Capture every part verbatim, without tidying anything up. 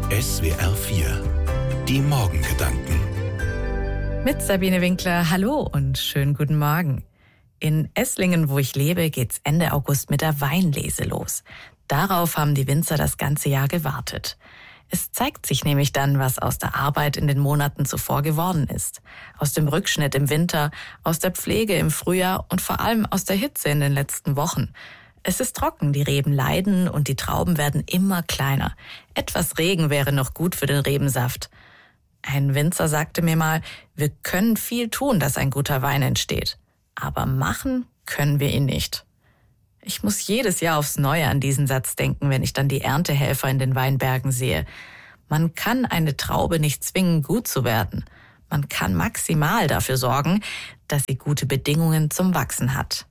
S W R vier. Die Morgengedanken. Mit Sabine Winkler, hallo und schönen guten Morgen. In Esslingen, wo ich lebe, geht's Ende August mit der Weinlese los. Darauf haben die Winzer das ganze Jahr gewartet. Es zeigt sich nämlich dann, was aus der Arbeit in den Monaten zuvor geworden ist. Aus dem Rückschnitt im Winter, aus der Pflege im Frühjahr und vor allem aus der Hitze in den letzten Wochen. Es ist trocken, die Reben leiden und die Trauben werden immer kleiner. Etwas Regen wäre noch gut für den Rebensaft. Ein Winzer sagte mir mal, wir können viel tun, dass ein guter Wein entsteht. Aber machen können wir ihn nicht. Ich muss jedes Jahr aufs Neue an diesen Satz denken, wenn ich dann die Erntehelfer in den Weinbergen sehe. Man kann eine Traube nicht zwingen, gut zu werden. Man kann maximal dafür sorgen, dass sie gute Bedingungen zum Wachsen hat.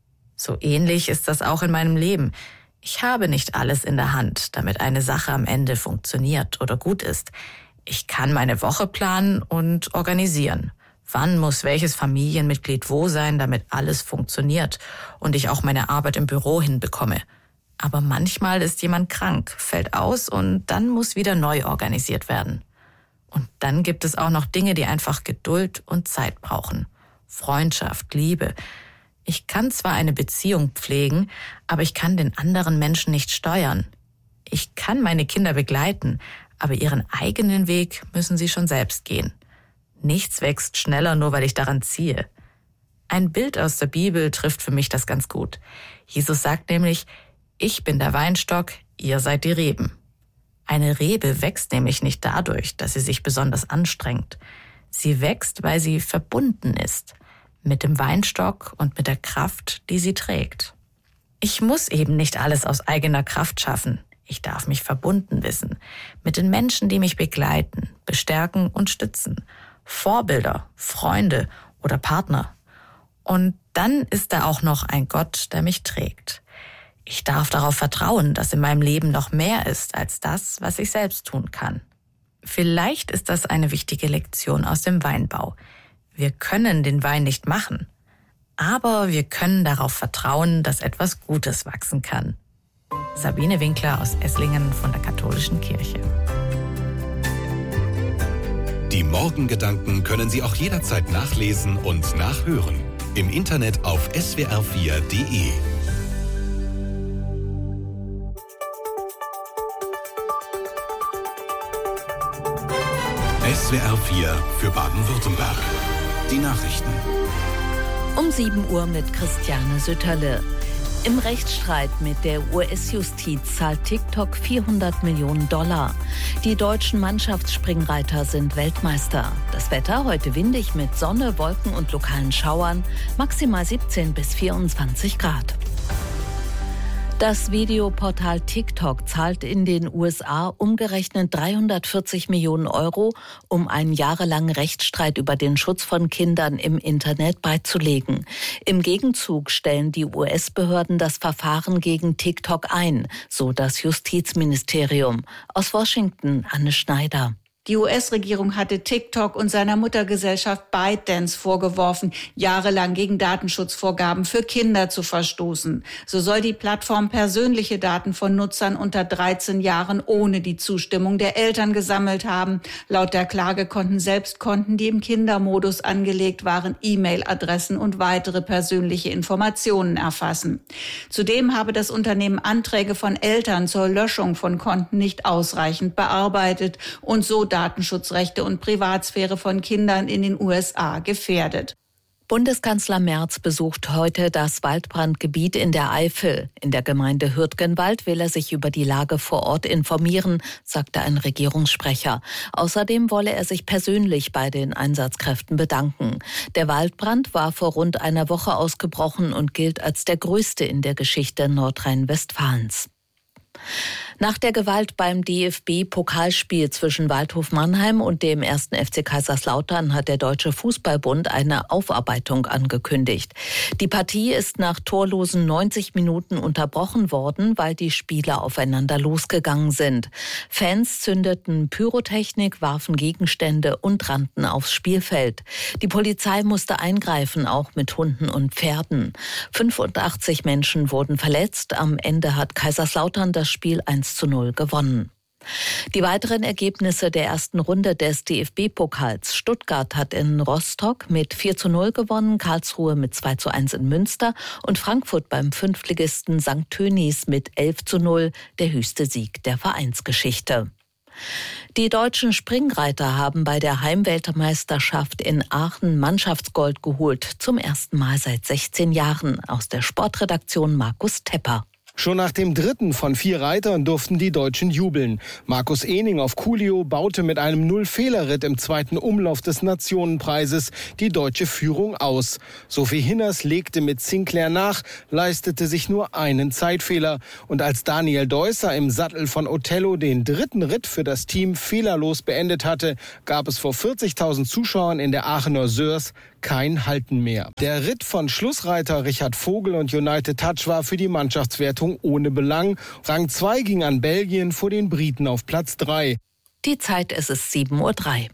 So ähnlich ist das auch in meinem Leben. Ich habe nicht alles in der Hand, damit eine Sache am Ende funktioniert oder gut ist. Ich kann meine Woche planen und organisieren. Wann muss welches Familienmitglied wo sein, damit alles funktioniert und ich auch meine Arbeit im Büro hinbekomme. Aber manchmal ist jemand krank, fällt aus und dann muss wieder neu organisiert werden. Und dann gibt es auch noch Dinge, die einfach Geduld und Zeit brauchen. Freundschaft, Liebe. Ich kann zwar eine Beziehung pflegen, aber ich kann den anderen Menschen nicht steuern. Ich kann meine Kinder begleiten, aber ihren eigenen Weg müssen sie schon selbst gehen. Nichts wächst schneller, nur weil ich daran ziehe. Ein Bild aus der Bibel trifft für mich das ganz gut. Jesus sagt nämlich, ich bin der Weinstock, ihr seid die Reben. Eine Rebe wächst nämlich nicht dadurch, dass sie sich besonders anstrengt. Sie wächst, weil sie verbunden ist. Mit dem Weinstock und mit der Kraft, die sie trägt. Ich muss eben nicht alles aus eigener Kraft schaffen. Ich darf mich verbunden wissen. Mit den Menschen, die mich begleiten, bestärken und stützen. Vorbilder, Freunde oder Partner. Und dann ist da auch noch ein Gott, der mich trägt. Ich darf darauf vertrauen, dass in meinem Leben noch mehr ist als das, was ich selbst tun kann. Vielleicht ist das eine wichtige Lektion aus dem Weinbau. Wir können den Wein nicht machen, aber wir können darauf vertrauen, dass etwas Gutes wachsen kann. Sabine Winkler aus Esslingen von der Katholischen Kirche. Die Morgengedanken können Sie auch jederzeit nachlesen und nachhören. Im Internet auf S W R vier Punkt de. S W R vier für Baden-Württemberg. Die Nachrichten. Um sieben Uhr mit Christiane Sütterle. Im Rechtsstreit mit der U S-Justiz zahlt TikTok vierhundert Millionen Dollar. Die deutschen Mannschaftsspringreiter sind Weltmeister. Das Wetter heute windig mit Sonne, Wolken und lokalen Schauern, maximal siebzehn bis vierundzwanzig Grad. Das Videoportal TikTok zahlt in den U S A umgerechnet dreihundertvierzig Millionen Euro, um einen jahrelangen Rechtsstreit über den Schutz von Kindern im Internet beizulegen. Im Gegenzug stellen die U S-Behörden das Verfahren gegen TikTok ein, so das Justizministerium. Aus Washington, Anne Schneider. Die U S-Regierung hatte TikTok und seiner Muttergesellschaft ByteDance vorgeworfen, jahrelang gegen Datenschutzvorgaben für Kinder zu verstoßen. So soll die Plattform persönliche Daten von Nutzern unter dreizehn Jahren ohne die Zustimmung der Eltern gesammelt haben. Laut der Klage konnten selbst Konten, die im Kindermodus angelegt waren, E-Mail-Adressen und weitere persönliche Informationen erfassen. Zudem habe das Unternehmen Anträge von Eltern zur Löschung von Konten nicht ausreichend bearbeitet und so Datenschutzrechte und Privatsphäre von Kindern in den U S A gefährdet. Bundeskanzler Merz besucht heute das Waldbrandgebiet in der Eifel. In der Gemeinde Hürtgenwald will er sich über die Lage vor Ort informieren, sagte ein Regierungssprecher. Außerdem wolle er sich persönlich bei den Einsatzkräften bedanken. Der Waldbrand war vor rund einer Woche ausgebrochen und gilt als der größte in der Geschichte Nordrhein-Westfalens. Nach der Gewalt beim D F B-Pokalspiel zwischen Waldhof Mannheim und dem ersten F C Kaiserslautern hat der Deutsche Fußballbund eine Aufarbeitung angekündigt. Die Partie ist nach torlosen neunzig Minuten unterbrochen worden, weil die Spieler aufeinander losgegangen sind. Fans zündeten Pyrotechnik, warfen Gegenstände und rannten aufs Spielfeld. Die Polizei musste eingreifen, auch mit Hunden und Pferden. fünfundachtzig Menschen wurden verletzt. Am Ende hat Kaiserslautern das Spiel eins zu null gewonnen. Die weiteren Ergebnisse der ersten Runde des D F B-Pokals. Stuttgart hat in Rostock mit vier zu null gewonnen, Karlsruhe mit zwei zu eins in Münster und Frankfurt beim Fünftligisten Sankt Tönis mit elf zu null, der höchste Sieg der Vereinsgeschichte. Die deutschen Springreiter haben bei der Heimweltmeisterschaft in Aachen Mannschaftsgold geholt, zum ersten Mal seit sechzehn Jahren. Aus der Sportredaktion Markus Tepper. Schon nach dem dritten von vier Reitern durften die Deutschen jubeln. Markus Ehning auf Coolio baute mit einem Null-Fehler-Ritt im zweiten Umlauf des Nationenpreises die deutsche Führung aus. Sophie Hinners legte mit Sinclair nach, leistete sich nur einen Zeitfehler. Und als Daniel Deusser im Sattel von Othello den dritten Ritt für das Team fehlerlos beendet hatte, gab es vor vierzigtausend Zuschauern in der Aachener Sörs kein Halten mehr. Der Ritt von Schlussreiter Richard Vogel und United Touch war für die Mannschaftswertung ohne Belang. Rang zwei ging an Belgien, vor den Briten auf Platz drei. Die Zeit ist es sieben Uhr drei.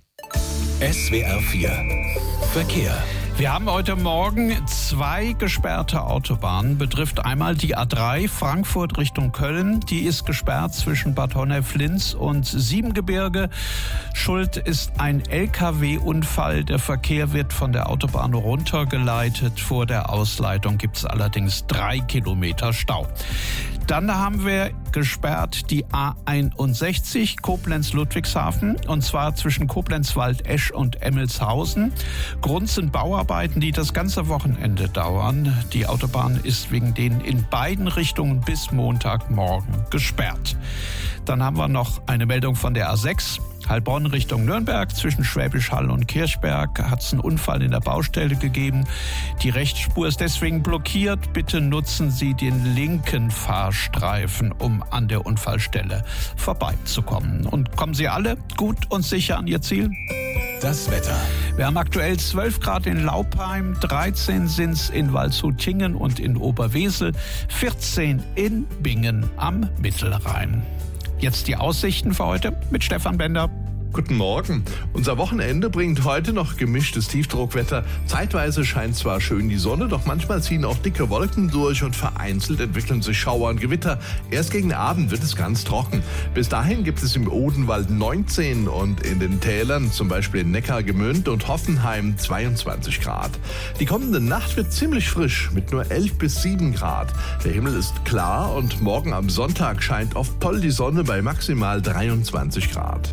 S W R vier Verkehr. Wir haben heute Morgen zwei gesperrte Autobahnen. Betrifft einmal die A drei Frankfurt Richtung Köln. Die ist gesperrt zwischen Bad Honnef-Linz und Siebengebirge. Schuld ist ein L K W-Unfall. Der Verkehr wird von der Autobahn runtergeleitet. Vor der Ausleitung gibt es allerdings drei Kilometer Stau. Dann haben wir gesperrt die A einundsechzig Koblenz-Ludwigshafen, und zwar zwischen Koblenz-Waldesch und Emmelshausen. Grund sind Bauarbeiten, die das ganze Wochenende dauern. Die Autobahn ist wegen denen in beiden Richtungen bis Montagmorgen gesperrt. Dann haben wir noch eine Meldung von der A sechs. Heilbronn Richtung Nürnberg. Zwischen Schwäbisch Hall und Kirchberg hat es einen Unfall in der Baustelle gegeben. Die Rechtsspur ist deswegen blockiert. Bitte nutzen Sie den linken Fahrstreifen, um an der Unfallstelle vorbeizukommen. Und kommen Sie alle gut und sicher an Ihr Ziel? Das Wetter. Wir haben aktuell zwölf Grad in Laupheim, dreizehn sind es in Waldshut-Tiengen und in Oberwesel, vierzehn in Bingen am Mittelrhein. Jetzt die Aussichten für heute mit Stefan Bender. Guten Morgen. Unser Wochenende bringt heute noch gemischtes Tiefdruckwetter. Zeitweise scheint zwar schön die Sonne, doch manchmal ziehen auch dicke Wolken durch und vereinzelt entwickeln sich Schauer und Gewitter. Erst gegen Abend wird es ganz trocken. Bis dahin gibt es im Odenwald neunzehn und in den Tälern, zum Beispiel in Neckargemünd und Hoffenheim, zweiundzwanzig Grad. Die kommende Nacht wird ziemlich frisch mit nur elf bis sieben Grad. Der Himmel ist klar und morgen am Sonntag scheint oft toll die Sonne bei maximal dreiundzwanzig Grad.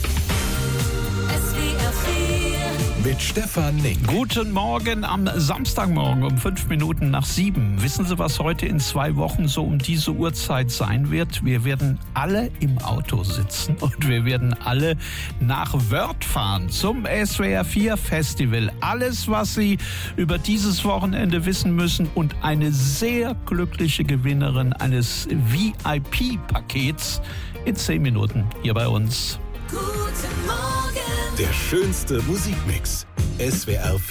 Mit Stefan Link. Guten Morgen am Samstagmorgen um fünf Minuten nach sieben. Wissen Sie, was heute in zwei Wochen so um diese Uhrzeit sein wird? Wir werden alle im Auto sitzen und wir werden alle nach Wörth fahren zum S W R vier Festival. Alles, was Sie über dieses Wochenende wissen müssen, und eine sehr glückliche Gewinnerin eines V I P-Pakets in zehn Minuten hier bei uns. Der schönste Musikmix. S W R vier.